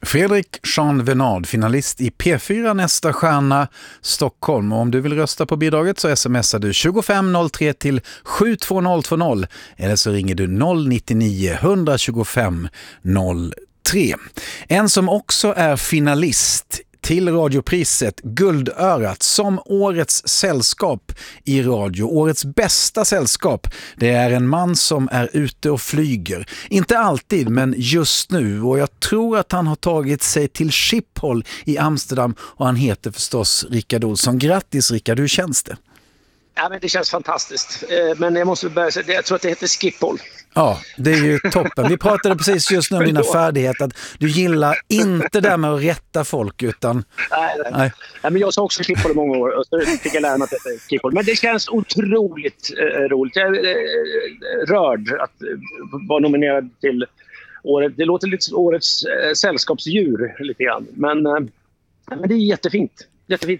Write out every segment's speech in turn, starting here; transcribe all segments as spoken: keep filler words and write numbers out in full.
Fredrik Jean Venard, finalist i P fyra Nästa stjärna Stockholm. Och om du vill rösta på bidraget så smsar du tjugofem noll tre till sju två noll två noll eller så ringer du noll nio nio ett två fem noll tre. En som också är finalist till radiopriset Guldörat som årets sällskap i radio, årets bästa sällskap. Det är en man som är ute och flyger. Inte alltid, men just nu. Och jag tror att han har tagit sig till Schiphol i Amsterdam och han heter förstås Rickard Olsson. Grattis Rickard, hur känns det? Ja, men det känns fantastiskt. Men jag måste börja säga, jag tror att det heter Schiphol. Ja, det är ju toppen. Vi pratade precis just nu om dina färdigheter. Du gillar inte det med att rätta folk utan... Nej, nej. nej. nej men jag sa också Schiphol i många år och så fick jag lära mig att det är Schiphol. Men det känns otroligt eh, roligt. Jag är eh, rörd att eh, vara nominerad till året. Det låter lite som årets eh, sällskapsdjur lite grann. Men, eh, men det är jättefint. Jättefint.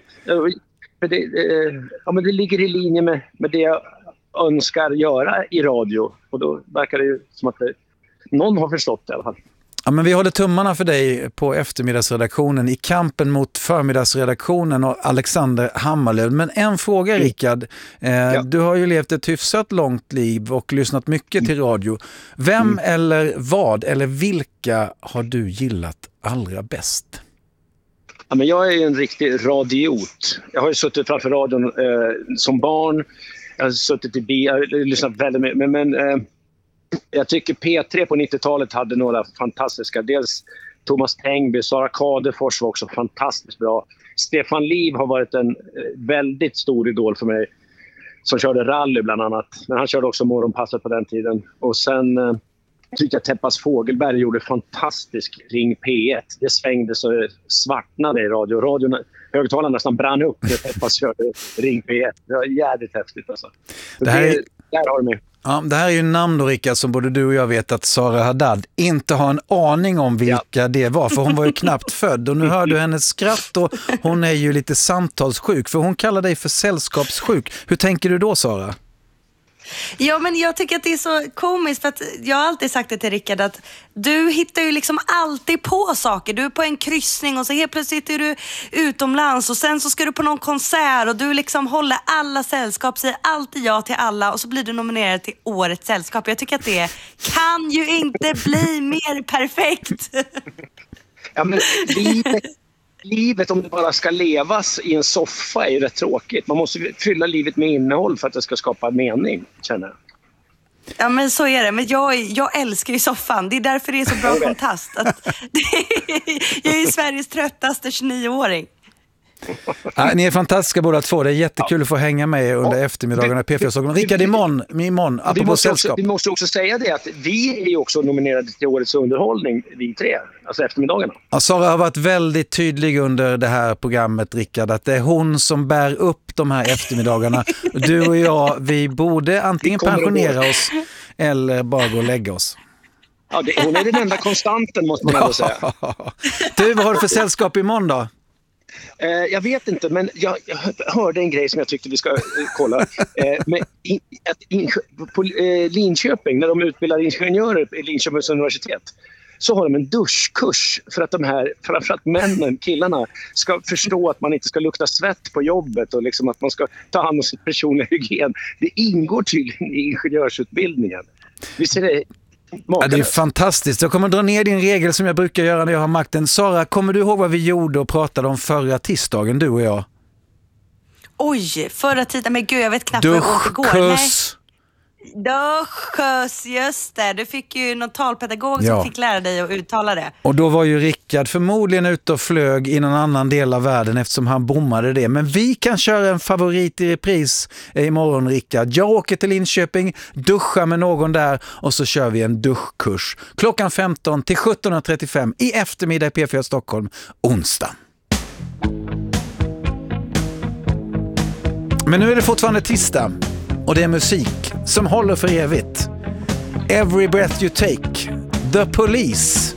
För det, eh, ja, men det ligger i linje med, med det jag önskar göra i radio. Och då verkar det ju som att det, någon har förstått det i alla fall. Ja, men vi håller tummarna för dig på eftermiddagsredaktionen i kampen mot förmiddagsredaktionen och Alexander Hammarlöv. Men en fråga Rickard, eh, ja. Du har ju levt ett hyfsat långt liv och lyssnat mycket till radio. Vem mm. eller vad eller vilka har du gillat allra bäst? Ja, men jag är en riktig radiot. Jag har ju suttit framför radion eh, som barn. Jag har suttit i bil, jag har lyssnat väldigt mycket. Men, men eh, jag tycker P tre på nittiotalet hade några fantastiska. Dels Thomas Tengby, Sara Kadefors var också fantastiskt bra. Stefan Liv har varit en eh, väldigt stor idol för mig. Som körde rally bland annat. Men han körde också morgonpasset på den tiden. Och sen... Eh, tyckte jag Teppas Fågelberg gjorde fantastisk Ring P ett. Det svängde så svartnade i radio. Radion, högtalarna nästan brann upp när Teppas körde Ring P ett. Det var jävligt häftigt alltså. Det här, är, det, där har du mig. Ja, det här är ju namn då Rickard som både du och jag vet att Sara Haddad inte har en aning om vilka ja. det var. För hon var ju knappt född och nu hör du hennes skratt och hon är ju lite samtalssjuk. För hon kallar dig för sällskapssjuk. Hur tänker du då Sara? Ja, men jag tycker att det är så komiskt för att jag har alltid sagt det till Rickard att du hittar ju liksom alltid på saker. Du är på en kryssning och så helt plötsligt är du utomlands och sen så ska du på någon konsert och du liksom håller alla sällskap, säger alltid ja till alla och så blir du nominerad till årets sällskap. Jag tycker att det kan ju inte bli mer perfekt. Ja, men livet, livet om det bara ska levas i en soffa är ju rätt tråkigt. Man måste fylla livet med innehåll för att det ska skapa mening, känner jag. Ja, men så är det. Men jag, jag älskar ju soffan. Det är därför det är så bra kontrast. Att det, jag är Sveriges tröttaste tjugonio-åring. Ja, ni är fantastiska båda två. Det är jättekul att få hänga med under ja. eftermiddagarna i P fyra. Rickard, imorgon, imorgon apropå vi måste sällskap. Också, vi måste också säga det att vi är ju också nominerade till årets underhållning, vi tre, alltså eftermiddagarna. Ja, Sara har varit väldigt tydlig under det här programmet, Rickard, att det är hon som bär upp de här eftermiddagarna. Du och jag, vi borde antingen pensionera oss eller bara gå och lägga oss. Ja, det, hon är den enda konstanten, måste man ändå säga. Du, vad har du för sällskap imorgon då? Eh, jag vet inte, men jag, jag hörde en grej som jag tyckte vi ska eh, kolla. Eh, med in, att in, på eh, Linköping, när de utbildar ingenjörer i Linköpings universitet, så har de en duschkurs för att de här, framförallt männen, killarna, ska förstå att man inte ska lukta svett på jobbet och liksom att man ska ta hand om sin personliga hygien. Det ingår tydligen i ingenjörsutbildningen. Visst är det... Ja, det är fantastiskt. Jag kommer dra ner din regel som jag brukar göra när jag har makten. Sara, kommer du ihåg vad vi gjorde och pratade om förra tisdagen, du och jag? Oj, förra tisdagen, men gud, jag vet knappt vad jag åt igår. Duschkuss. Duschkuss, just det. Du fick ju någon talpedagog som ja. fick lära dig att uttala det. Och då var ju Rickard förmodligen ute och flög i någon annan del av världen eftersom han bommade det. Men vi kan köra en favorit i repris imorgon, Rickard. Jag åker till Linköping, duschar med någon där och så kör vi en duschkurs. Klockan femton till sjutton trettiofem i eftermiddag i P fyra Stockholm, onsdag. Men nu är det fortfarande tisdag. Och det är musik som håller för evigt. Every Breath You Take, The Police.